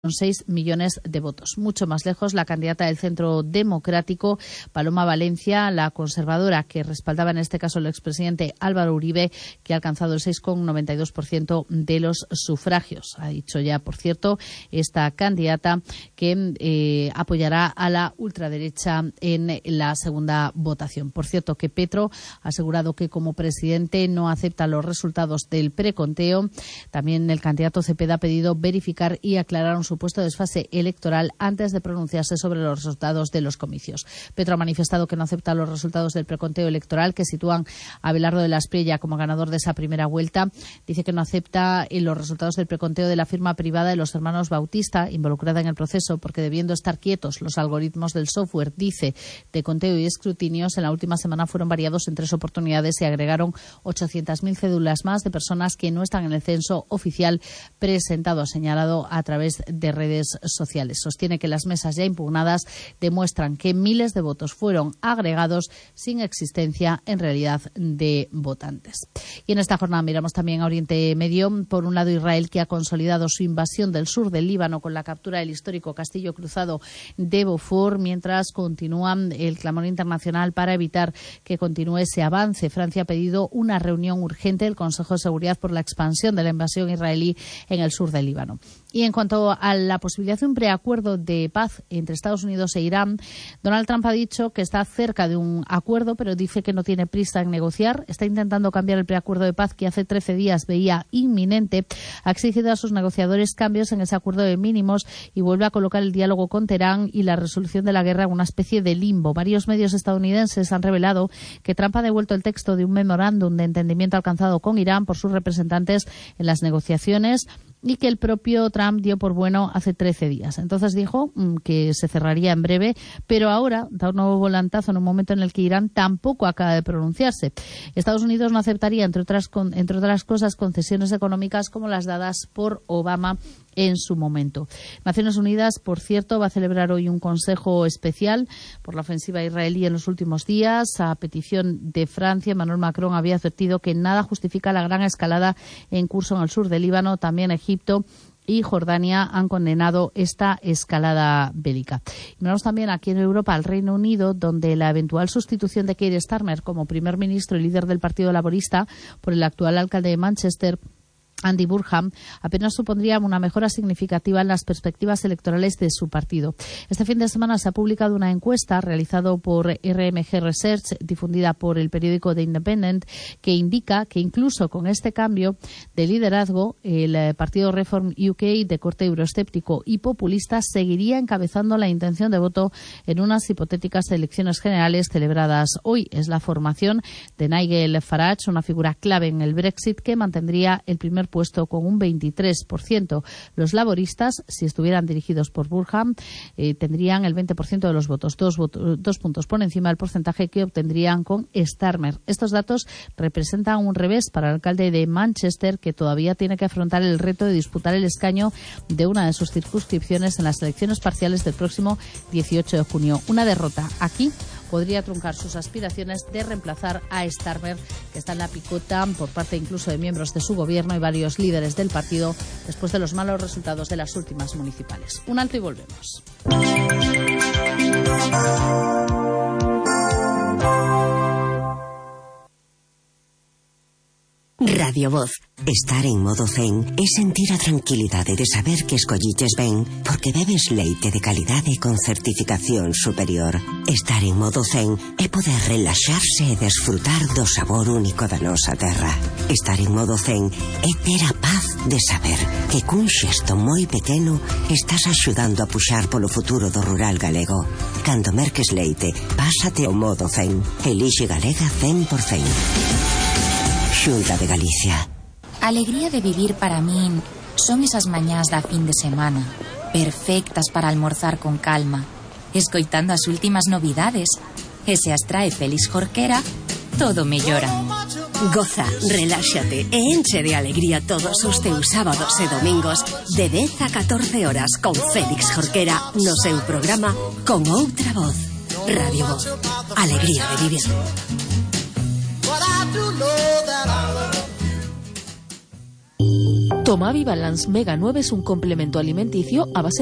con 6 millones de votos. Mucho más lejos, la candidata del Centro Democrático, Paloma Valencia, la conservadora que respaldaba en este caso el expresidente Álvaro Uribe, que ha alcanzado el 6,92% de los sufragios. Ha dicho ya, por cierto, esta candidata que apoyará a la ultraderecha en la segunda votación. Por cierto, que Petro ha asegurado que como presidente no acepta los resultados del preconteo. También el candidato Cepeda ha pedido verificar y aclarar un supuesto desfase electoral antes de pronunciarse sobre los resultados de los comicios. Petro ha manifestado que no acepta los resultados del preconteo electoral que sitúan a Abelardo de la Espriella como ganador de esa primera vuelta. Dice que no acepta los resultados del preconteo de la firma privada de los hermanos Bautista, involucrada en el proceso, porque debiendo estar quietos los algoritmos del software, dice, de conteo y escrutinios, en la última semana fueron variados en 3 oportunidades y agregaron 800.000 cédulas más de personas que no están en el censo oficial presentado, señalado a través de redes sociales. Sostiene que las mesas ya impugnadas demuestran que miles de votos fueron agregados sin existencia en realidad de votantes. Y en esta jornada miramos también a Oriente Medio. Por un lado, Israel, que ha consolidado su invasión del sur del Líbano con la captura del histórico castillo cruzado de Beaufort, mientras continúa el clamor internacional para evitar que continúe ese avance. Francia ha pedido una reunión urgente del Consejo de Seguridad por la expansión de la invasión israelí en el sur del Líbano. Y en cuanto a la posibilidad de un preacuerdo de paz entre Estados Unidos e Irán, Donald Trump ha dicho que está cerca de un acuerdo, pero dice que no tiene prisa en negociar. Está intentando cambiar el preacuerdo de paz que hace 13 días veía inminente. Ha exigido a sus negociadores cambios en ese acuerdo de mínimos y vuelve a colocar el diálogo con Teherán y la resolución de la guerra en una especie de limbo. Varios medios estadounidenses han revelado que Trump ha devuelto el texto de un memorándum de entendimiento alcanzado con Irán por sus representantes en las negociaciones y que el propio Trump dio por bueno hace 13 días. Entonces dijo que se cerraría en breve, pero ahora da un nuevo volantazo en un momento en el que Irán tampoco acaba de pronunciarse. Estados Unidos no aceptaría, entre otras cosas, concesiones económicas como las dadas por Obama en su momento. Naciones Unidas, por cierto, va a celebrar hoy un consejo especial por la ofensiva israelí en los últimos días. A petición de Francia, Emmanuel Macron había advertido que nada justifica la gran escalada en curso en el sur del Líbano. También Egipto y Jordania han condenado esta escalada bélica. Y miramos también aquí en Europa al Reino Unido, donde la eventual sustitución de Keir Starmer como primer ministro y líder del Partido Laborista por el actual alcalde de Manchester, Andy Burnham, apenas supondría una mejora significativa en las perspectivas electorales de su partido. Este fin de semana se ha publicado una encuesta realizada por RMG Research, difundida por el periódico The Independent, que indica que incluso con este cambio de liderazgo, el partido Reform UK, de corte euroescéptico y populista, seguiría encabezando la intención de voto en unas hipotéticas elecciones generales celebradas hoy. Es la formación de Nigel Farage, una figura clave en el Brexit, que mantendría el primer puesto con un 23%. Los laboristas, si estuvieran dirigidos por Burnham, tendrían el 20% de los votos, dos puntos por encima del porcentaje que obtendrían con Starmer. Estos datos representan un revés para el alcalde de Manchester, que todavía tiene que afrontar el reto de disputar el escaño de una de sus circunscripciones en las elecciones parciales del próximo 18 de junio. Una derrota aquí podría truncar sus aspiraciones de reemplazar a Starmer, que está en la picota por parte incluso de miembros de su gobierno y varios líderes del partido después de los malos resultados de las últimas municipales. Un alto y volvemos. Radio Voz. Estar en modo zen é sentir a tranquilidade de saber que escolliches ben porque bebes leite de calidade con certificación superior. Estar en modo zen é poder relaxarse e desfrutar do sabor único da nosa terra. Estar en modo zen é ter a paz de saber que cun xesto moi pequeno estás axudando a puxar polo futuro do rural galego. Cando merques leite, pásate ao modo zen. Elixe Galega 100%. Xunta de Galicia. A alegría de vivir para min son esas mañás da fin de semana, perfectas para almorzar con calma, escoitando as últimas novidades. E se as trae Félix Jorquera, todo mellora. Goza, reláxate e enche de alegría todos os teus sábados e domingos de 10 a 14 horas con Félix Jorquera no seu programa Con Outra Voz. Radio Voz. Alegría de vivir. Tomavi Balance Mega 9 es un complemento alimenticio a base